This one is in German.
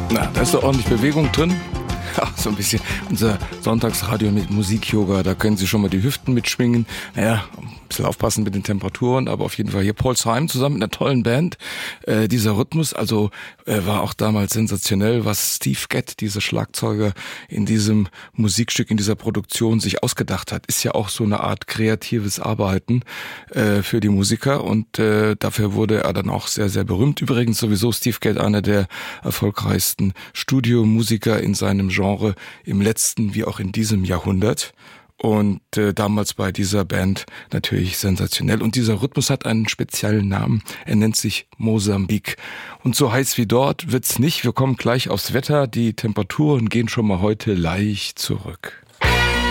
Na, da ist doch ordentlich Bewegung drin. Ach, so ein bisschen unser Sonntagsradio mit Musik-Yoga, da können Sie schon mal die Hüften mitschwingen. Naja, ein bisschen aufpassen mit den Temperaturen, aber auf jeden Fall hier Paul Simon zusammen mit einer tollen Band. Dieser Rhythmus, war auch damals sensationell, was Steve Gadd, dieser Schlagzeuger, in diesem Musikstück, in dieser Produktion sich ausgedacht hat. Ist ja auch so eine Art kreatives Arbeiten für die Musiker und dafür wurde er dann auch sehr, sehr berühmt. Übrigens sowieso Steve Gadd, einer der erfolgreichsten Studiomusiker in seinem Genre im letzten wie auch in diesem Jahrhundert. Und damals bei dieser Band natürlich sensationell. Und dieser Rhythmus hat einen speziellen Namen. Er nennt sich Mosambik. Und so heiß wie dort wird's nicht. Wir kommen gleich aufs Wetter. Die Temperaturen gehen schon mal heute leicht zurück.